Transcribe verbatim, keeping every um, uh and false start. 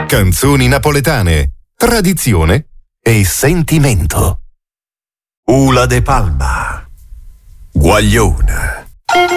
Canzoni napoletane, tradizione e sentimento. Ula de Palma, Guaglione.